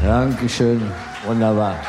Dankeschön, wunderbar.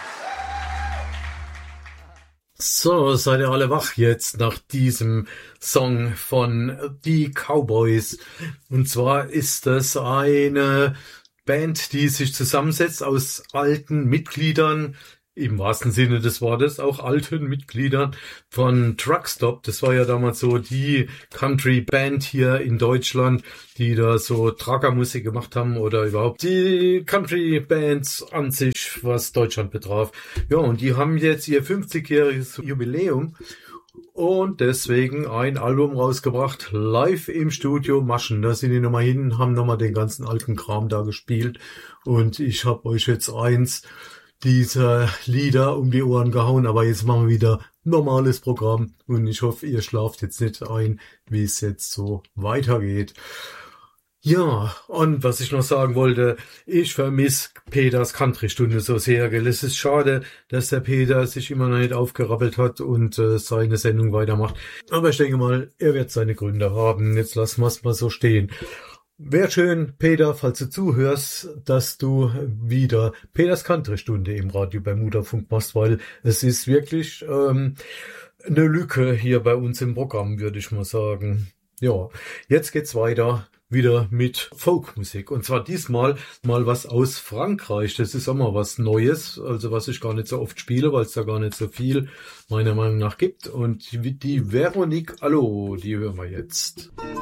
So, seid ihr alle wach jetzt nach diesem Song von die Cowboys. Und zwar ist das eine Band, die sich zusammensetzt aus alten Mitgliedern, im wahrsten Sinne des Wortes, auch alten Mitgliedern von Truckstop. Das war ja damals so die Country-Band hier in Deutschland, die da so Truckermusik gemacht haben oder überhaupt die Country-Bands an sich, was Deutschland betraf. Ja, und die haben jetzt ihr 50-jähriges Jubiläum und deswegen ein Album rausgebracht, live im Studio Maschen. Da sind die nochmal hin, haben nochmal den ganzen alten Kram da gespielt und ich habe euch jetzt eins dieser Lieder um die Ohren gehauen, aber jetzt machen wir wieder normales Programm und ich hoffe, ihr schlaft jetzt nicht ein, wie es jetzt so weitergeht. Ja, und was ich noch sagen wollte, ich vermisse Peters Country-Stunde so sehr, gell. Es ist schade, dass der Peter sich immer noch nicht aufgerappelt hat und seine Sendung weitermacht. Aber ich denke mal, er wird seine Gründe haben. Jetzt lassen wir es mal so stehen. Wäre schön, Peter, falls du zuhörst, dass du wieder Peters Country-Stunde im Radio bei Mutterfunk machst, weil es ist wirklich eine Lücke hier bei uns im Programm, würde ich mal sagen. Ja, jetzt geht's weiter wieder mit Folkmusik. Und zwar diesmal mal was aus Frankreich. Das ist auch mal was Neues, also was ich gar nicht so oft spiele, weil es da gar nicht so viel meiner Meinung nach gibt. Und die Veronique Allo, die hören wir jetzt.